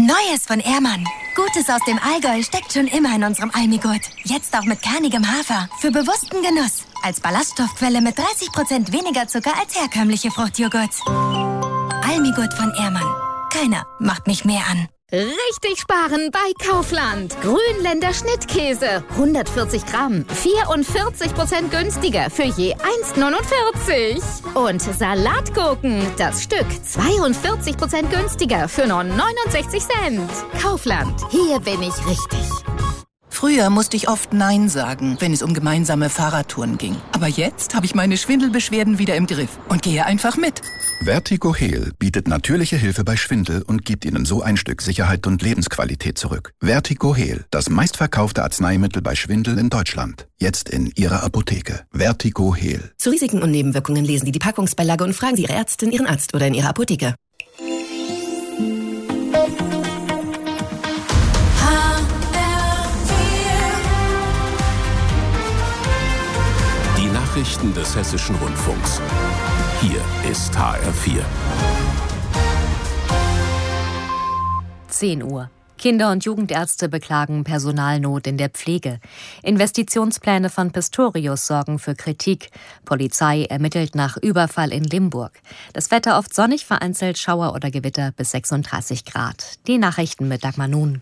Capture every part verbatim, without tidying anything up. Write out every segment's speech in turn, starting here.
Neues von Ehrmann. Gutes aus dem Allgäu steckt schon immer in unserem Almigurt. Jetzt auch mit kernigem Hafer. Für bewussten Genuss. Als Ballaststoffquelle mit dreißig Prozent weniger Zucker als herkömmliche Fruchtjoghurts. Almigurt von Ehrmann. Keiner macht mich mehr an. Richtig sparen bei Kaufland. Grünländer Schnittkäse. hundertvierzig Gramm. vierundvierzig Prozent günstiger für je eins Komma neunundvierzig. Und Salatgurken. Das Stück zweiundvierzig Prozent günstiger für nur neunundsechzig Cent. Kaufland. Hier bin ich richtig. Früher musste ich oft Nein sagen, wenn es um gemeinsame Fahrradtouren ging. Aber jetzt habe ich meine Schwindelbeschwerden wieder im Griff und gehe einfach mit. Vertigo-Heal bietet natürliche Hilfe bei Schwindel und gibt Ihnen so ein Stück Sicherheit und Lebensqualität zurück. Vertigo-Heal, das meistverkaufte Arzneimittel bei Schwindel in Deutschland. Jetzt in Ihrer Apotheke. Vertigo-Heal. Zu Risiken und Nebenwirkungen lesen Sie die Packungsbeilage und fragen Sie Ihre Ärztin, Ihren Arzt oder in Ihrer Apotheke. Nachrichten des Hessischen Rundfunks. Hier ist H R vier. zehn Uhr. Kinder- und Jugendärzte beklagen Personalnot in der Pflege. Investitionspläne von Pistorius sorgen für Kritik. Polizei ermittelt nach Überfall in Limburg. Das Wetter oft sonnig, vereinzelt Schauer oder Gewitter bis sechsunddreißig Grad. Die Nachrichten mit Dagmar Nun.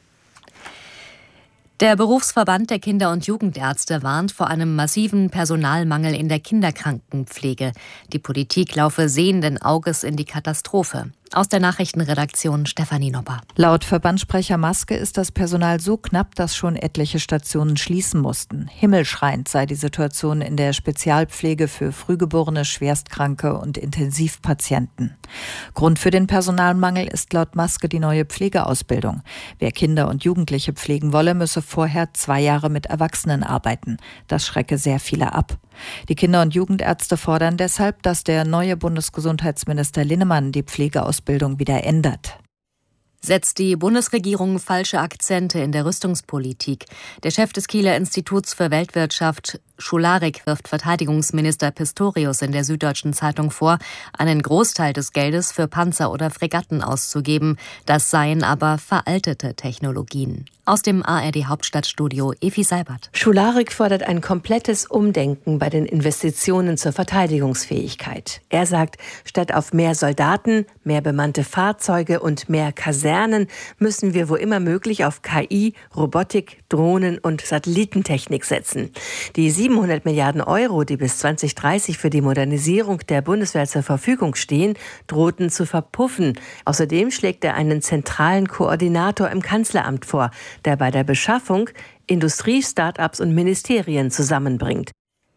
Der Berufsverband der Kinder- und Jugendärzte warnt vor einem massiven Personalmangel in der Kinderkrankenpflege. Die Politik laufe sehenden Auges in die Katastrophe. Aus der Nachrichtenredaktion Stefanie Nopper. Laut Verbandssprecher Maske ist das Personal so knapp, dass schon etliche Stationen schließen mussten. Himmelschreiend sei die Situation in der Spezialpflege für Frühgeborene, Schwerstkranke und Intensivpatienten. Grund für den Personalmangel ist laut Maske die neue Pflegeausbildung. Wer Kinder und Jugendliche pflegen wolle, müsse vorher zwei Jahre mit Erwachsenen arbeiten. Das schrecke sehr viele ab. Die Kinder- und Jugendärzte fordern deshalb, dass der neue Bundesgesundheitsminister Linnemann die Pflegeausbildung wieder ändert. Setzt die Bundesregierung falsche Akzente in der Rüstungspolitik? Der Chef des Kieler Instituts für Weltwirtschaft, Schularik, wirft Verteidigungsminister Pistorius in der Süddeutschen Zeitung vor, einen Großteil des Geldes für Panzer oder Fregatten auszugeben. Das seien aber veraltete Technologien. Aus dem A R D-Hauptstadtstudio Evi Seibert. Schularik fordert ein komplettes Umdenken bei den Investitionen zur Verteidigungsfähigkeit. Er sagt, statt auf mehr Soldaten, mehr bemannte Fahrzeuge und mehr Kasernen müssen wir wo immer möglich auf K I, Robotik, Drohnen und Satellitentechnik setzen. Die siebenhundert Milliarden Euro, die bis zwanzig dreißig für die Modernisierung der Bundeswehr zur Verfügung stehen, drohten zu verpuffen. Außerdem schlägt er einen zentralen Koordinator im Kanzleramt vor, der bei der Beschaffung Industrie, Start-ups und Ministerien zusammenbringt.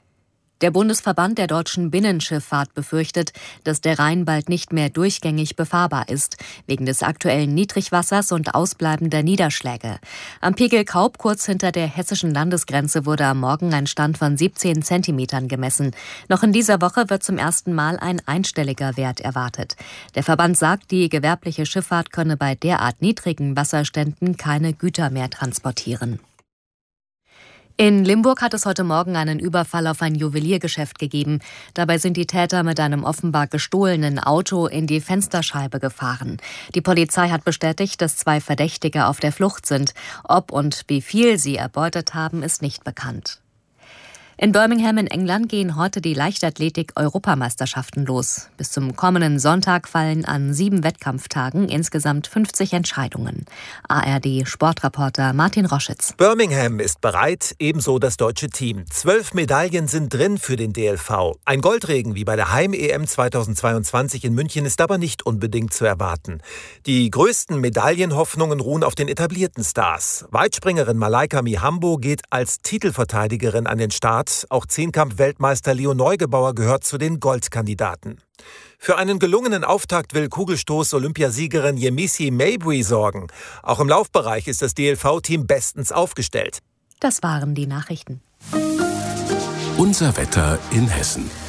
Der Bundesverband der deutschen Binnenschifffahrt befürchtet, dass der Rhein bald nicht mehr durchgängig befahrbar ist, wegen des aktuellen Niedrigwassers und ausbleibender Niederschläge. Am Pegel Kaub, kurz hinter der hessischen Landesgrenze, wurde am Morgen ein Stand von siebzehn Zentimetern gemessen. Noch in dieser Woche wird zum ersten Mal ein einstelliger Wert erwartet. Der Verband sagt, die gewerbliche Schifffahrt könne bei derart niedrigen Wasserständen keine Güter mehr transportieren. In Limburg hat es heute Morgen einen Überfall auf ein Juweliergeschäft gegeben. Dabei sind die Täter mit einem offenbar gestohlenen Auto in die Fensterscheibe gefahren. Die Polizei hat bestätigt, dass zwei Verdächtige auf der Flucht sind. Ob und wie viel sie erbeutet haben, ist nicht bekannt. In Birmingham in England gehen heute die Leichtathletik-Europameisterschaften los. Bis zum kommenden Sonntag fallen an sieben Wettkampftagen insgesamt fünfzig Entscheidungen. A R D-Sportreporter Martin Roschitz. Birmingham ist bereit, ebenso das deutsche Team. Zwölf Medaillen sind drin für den D L V. Ein Goldregen wie bei der Heim-E M zweitausendzweiundzwanzig in München ist aber nicht unbedingt zu erwarten. Die größten Medaillenhoffnungen ruhen auf den etablierten Stars. Weitspringerin Malaika Mihambo geht als Titelverteidigerin an den Start. Auch Zehnkampf-Weltmeister Leo Neugebauer gehört zu den Goldkandidaten. Für einen gelungenen Auftakt will Kugelstoß-Olympiasiegerin Yemisi Mabry sorgen. Auch im Laufbereich ist das D L V-Team bestens aufgestellt. Das waren die Nachrichten. Unser Wetter in Hessen.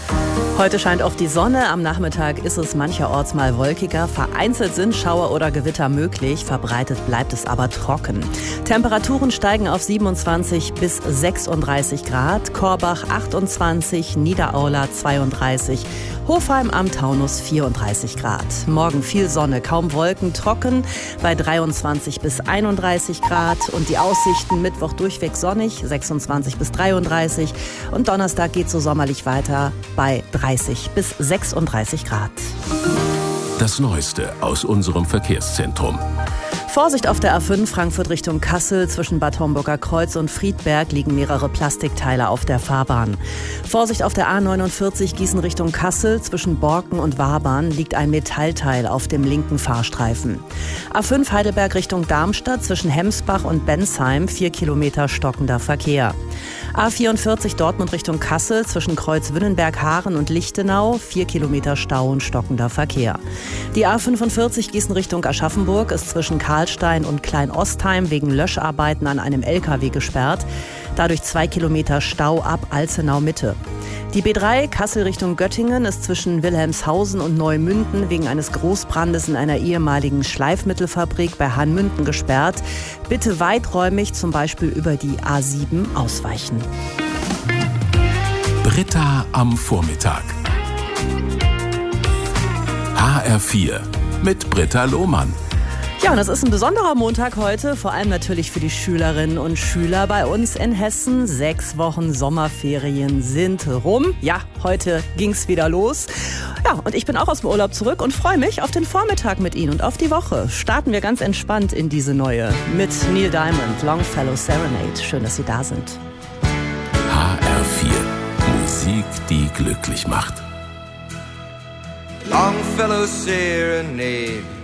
Heute scheint oft die Sonne, am Nachmittag ist es mancherorts mal wolkiger, vereinzelt sind Schauer oder Gewitter möglich, verbreitet bleibt es aber trocken. Temperaturen steigen auf siebenundzwanzig bis sechsunddreißig Grad, Korbach achtundzwanzig, Niederaula zweiunddreißig, Hofheim am Taunus vierunddreißig Grad. Morgen viel Sonne, kaum Wolken, trocken bei dreiundzwanzig bis einunddreißig Grad und die Aussichten Mittwoch durchweg sonnig, sechsundzwanzig bis dreiunddreißig und Donnerstag geht so sommerlich weiter bei dreißig bis sechsunddreißig Grad. Das Neueste aus unserem Verkehrszentrum. Vorsicht auf der A fünf Frankfurt Richtung Kassel. Zwischen Bad Homburger Kreuz und Friedberg liegen mehrere Plastikteile auf der Fahrbahn. Vorsicht auf der A neunundvierzig Gießen Richtung Kassel. Zwischen Borken und Wabern liegt ein Metallteil auf dem linken Fahrstreifen. A fünf Heidelberg Richtung Darmstadt. Zwischen Hemsbach und Bensheim vier Kilometer stockender Verkehr. A vierundvierzig Dortmund Richtung Kassel. Zwischen Kreuz Wünnenberg-Haaren und Lichtenau vier Kilometer Stau und stockender Verkehr. Die A fünfundvierzig Gießen Richtung Aschaffenburg ist zwischen Karlstein und Klein-Ostheim wegen Löscharbeiten an einem L K W gesperrt. Dadurch zwei Kilometer Stau ab Alzenau Mitte. Die B drei Kassel Richtung Göttingen ist zwischen Wilhelmshausen und Neumünden wegen eines Großbrandes in einer ehemaligen Schleifmittelfabrik bei Hanmünden gesperrt. Bitte weiträumig, zum Beispiel über die A sieben, ausweichen. Britta am Vormittag. H R vier mit Britta Lohmann. Ja, und das ist ein besonderer Montag heute, vor allem natürlich für die Schülerinnen und Schüler bei uns in Hessen. Sechs Wochen Sommerferien sind rum. Ja, heute ging's wieder los. Ja, und ich bin auch aus dem Urlaub zurück und freue mich auf den Vormittag mit Ihnen und auf die Woche. Starten wir ganz entspannt in diese neue mit Neil Diamond, Longfellow Serenade. Schön, dass Sie da sind. H R vier. Musik, die glücklich macht. Longfellow Serenade.